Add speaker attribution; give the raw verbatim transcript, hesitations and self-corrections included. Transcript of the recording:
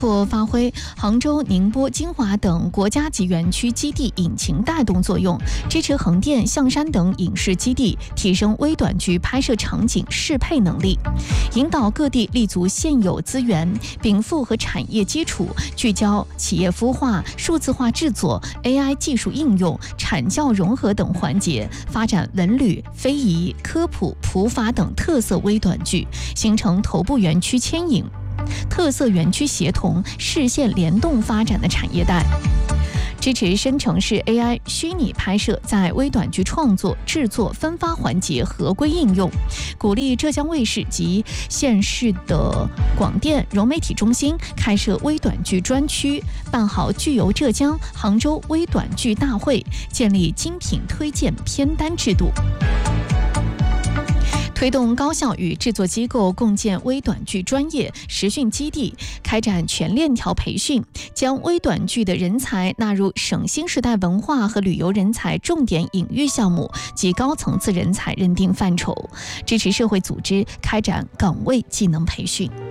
Speaker 1: 或发挥杭州、宁波、金华等国家级园区基地引擎带动作用，支持横店、象山等影视基地提升微短剧拍摄场景适配能力，引导各地立足现有资源，禀赋和产业基础，聚焦企业孵化、数字化制作、A I 技术应用、产教融合等环节，发展文旅、非遗、科普、普法等特色微短剧，形成头部园区牵引、特色园区协同、市县联动发展的产业带，支持深城市 A I 虚拟拍摄在微短剧创作、制作、分发环节合规应用，鼓励浙江卫视及县市的广电融媒体中心开设微短剧专区，办好剧游浙江、杭州微短剧大会，建立精品推荐片单制度。推动高校与制作机构共建微短剧专业实训基地，开展全链条培训，将微短剧的人才纳入省新时代文化和旅游人才重点领域项目及高层次人才认定范畴，支持社会组织开展岗位技能培训。